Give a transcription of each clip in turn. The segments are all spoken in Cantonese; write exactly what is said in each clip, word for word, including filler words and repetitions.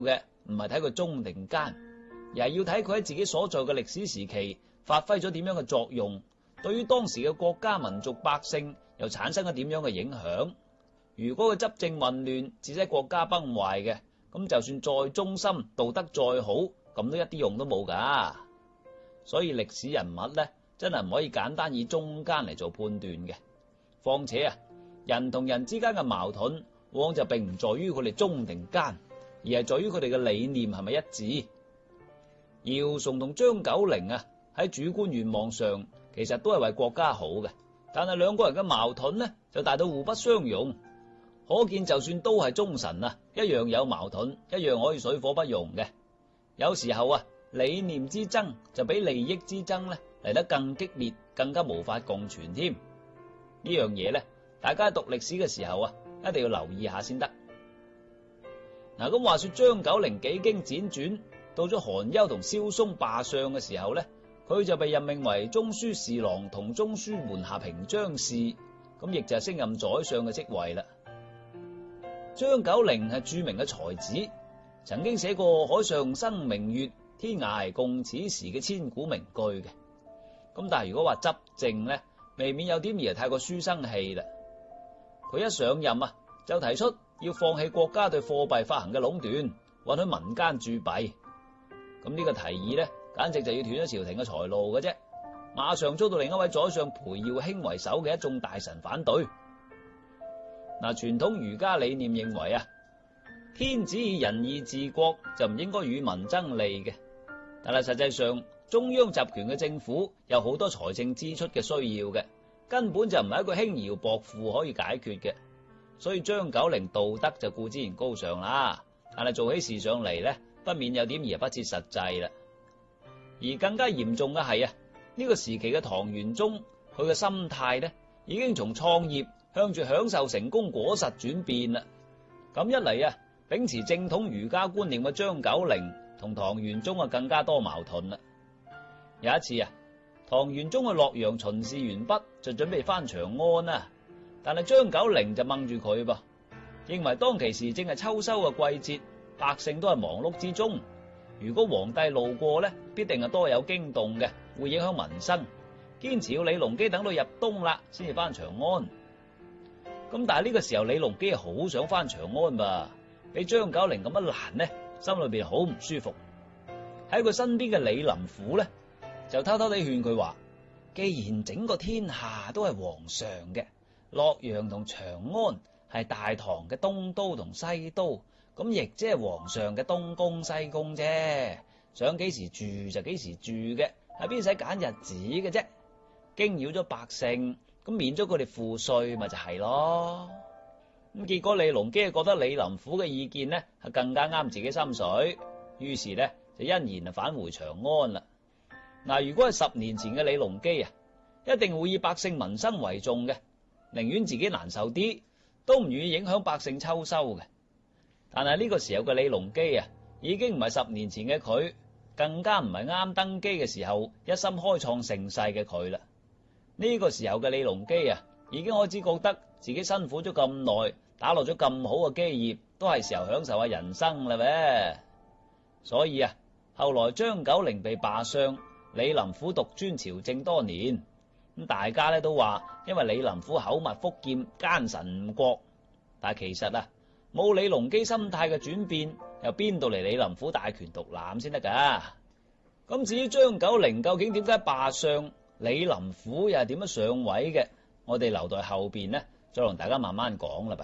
嘅唔係睇佢忠定奸，而係要睇佢喺自己所在嘅歷史時期發揮咗點樣嘅作用，對於當時嘅國家民族百姓又產生咗點樣嘅影響。如果佢執政混亂，致使國家崩壞嘅，咁就算再忠心，道德再好，咁都一啲用都冇噶。所以歷史人物咧，真係唔可以簡單以忠奸嚟做判斷嘅。況且啊，人同人之間嘅矛盾，往往就並唔在於佢哋忠定奸，而係在於佢哋嘅理念係咪一致。姚崇同張九齡啊，喺主觀願望上其實都係為國家好嘅，但係兩個人嘅矛盾呢，就大到互不相容。可見就算都係忠臣啊，一樣有矛盾，一樣可以水火不容嘅。有時候啊，理念之爭就比利益之爭咧嚟得更激烈，更加無法共存添。呢樣嘢咧，大家讀歷史嘅時候啊，一定要留意下先得。嗱，咁話說張九齡幾經輾轉，到咗韓丘同蕭嵩罷相嘅時候咧，佢就被任命為中書侍郎同中書門下平章事，咁亦就係升任宰相嘅職位啦。張九齡係著名嘅才子，曾經寫過海上生明月，天涯共此時嘅千古名句嘅。咁但係如果話執政咧，未免有啲而係太過書生氣啦。佢一上任啊，就提出要放棄國家對貨幣發行嘅壟斷，允許民間鑄幣。咁呢個提議咧，簡直就要斷咗朝廷嘅財路嘅啫。馬上遭到另一位宰相裴耀卿為首嘅一眾大臣反對。嗱，傳統儒家理念認為啊，天子以仁義治國就唔應該與民爭利嘅。但係實際上，中央集權嘅政府有好多財政支出嘅需要嘅，根本就唔係一個輕徭薄賦可以解決嘅。所以張九齡道德就固之然高尚啦，但係做起事上嚟咧，不免有點而不切實際啦。而更加嚴重嘅係啊，呢個時期嘅唐玄宗，佢嘅心態咧已經從創業向住享受成功果實轉變啦。咁一嚟啊，秉持正統儒家觀念嘅張九齡同唐玄宗啊更加多矛盾啦。有一次啊，唐玄宗去洛陽巡視完畢，就準備翻長安啦。但係張九齡就掹住佢噃，認為當其時正係秋收嘅季節，百姓都係忙碌之中。如果皇帝路過咧，必定係多有驚動嘅，會影響民生。堅持要李隆基等到入冬啦，先至翻長安。咁但係呢個時候，李隆基好想翻長安噃，俾張九齡咁一攔呢，心裏邊好唔舒服。喺佢身邊嘅李林甫咧，就偷偷地勸佢話：既然整個天下都係皇上嘅，洛陽同長安係大唐嘅東都同西都，咁亦即係皇上嘅東宮西宮啫。想幾時住就幾時住嘅，係邊使揀日子嘅啫？驚擾咗百姓，咁免咗佢哋賦稅，咪就係咯。咁結果李隆基覺得李林甫嘅意見呢係更加啱自己心水，於是呢就欣然啊返回長安啦。嗱，如果係十年前嘅李隆基啊，一定會以百姓民生為重嘅，寧願自己難受啲，都唔願意影響百姓秋收嘅。但係呢個時候嘅李隆基啊，已經唔係十年前嘅佢，更加唔係啱登基嘅時候一心開創盛世嘅佢啦。呢個時候嘅李隆基啊，已經開始覺得自己辛苦咗咁耐，打落咗咁好嘅基業，都係時候享受下人生啦咩？所以啊，後來張九齡被罷相，李林甫獨尊朝政多年。咁大家咧都話，因為李林甫口蜜腹劍，奸臣誤國。但係其實啊，冇李隆基心態嘅轉變，又邊度嚟李林甫大權獨攬先得噶？咁至於張九齡究竟點解罷相，李林甫又係點樣上位嘅？我哋留待後邊呢，再同大家慢慢講啦吧。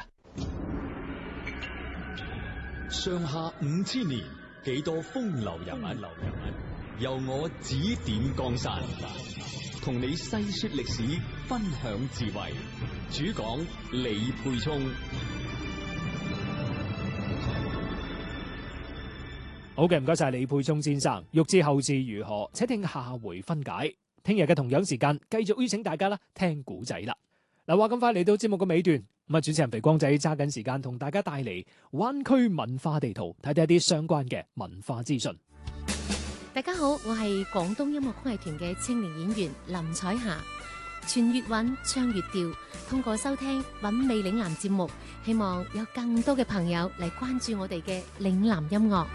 上下五千年，幾多風流人物，由我指點江山，同你細說歷史，分享智慧。主講李沛聰。 好嘅，唔該晒李沛聰先生。欲知後事如何，且聽下回分解。聽日嘅同樣時間，繼續邀請大家啦，聽古仔啦。嗱，話咁快嚟到節目嘅尾段，咁啊，主持人肥光仔揸緊時間同大家帶嚟灣區文化地圖，睇睇一啲相關嘅文化資訊。 大家好，我係廣東音樂曲藝團嘅青年演員林彩霞。 傳粵韻，唱粵調。通過收聽韻味嶺南節目，希望有更多嘅朋友嚟關注我哋嘅嶺南音樂。